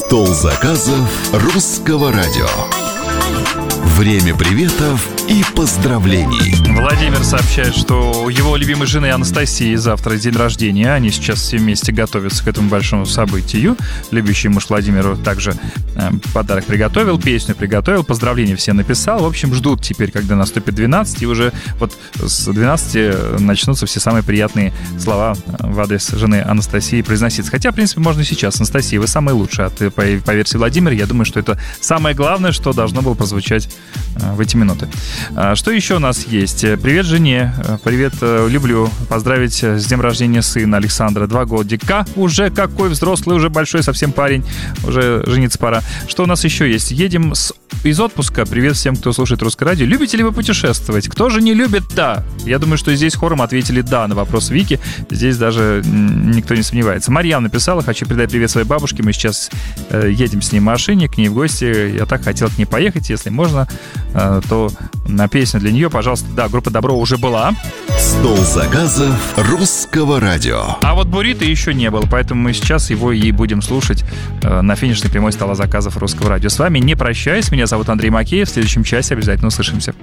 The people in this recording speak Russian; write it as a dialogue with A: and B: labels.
A: Стол заказов Русского радио. Время приветов и поздравлений.
B: Владимир сообщает, что у его любимой жены Анастасии завтра день рождения. Они сейчас все вместе готовятся к этому большому событию. Любящий муж Владимиру также подарок приготовил, песню приготовил, поздравления все написал. В общем, ждут теперь, когда наступит 12, и уже вот с 12 начнутся все самые приятные слова в адрес жены Анастасии произноситься. Хотя, в принципе, можно и сейчас. Анастасия, вы самые лучшие. По версии Владимира, я думаю, что это самое главное, что должно было прозвучать в эти минуты. Что еще у нас есть? Привет жене, привет, люблю поздравить с днем рождения сына Александра, 2 годика. Уже какой взрослый, уже большой совсем парень, уже жениться пора. Что у нас еще есть? Едем из отпуска. Привет всем, кто слушает Русское радио. Любите ли вы путешествовать? Кто же не любит? Да. Я думаю, что здесь хором ответили «да» на вопрос Вики. Здесь даже никто не сомневается. Марьям написала: хочу передать привет своей бабушке. Мы сейчас едем с ней в машине к ней в гости. Я так хотел к ней поехать. Если можно, то на песню для нее, пожалуйста. Да, группа «Добро» уже была.
A: Стол заказов Русского радио.
B: А вот буррито еще не было, поэтому мы сейчас его и будем слушать на финишной прямой стола заказов Русского радио. С вами не прощаюсь. Меня зовут Андрей Макеев. В следующем часе обязательно услышимся.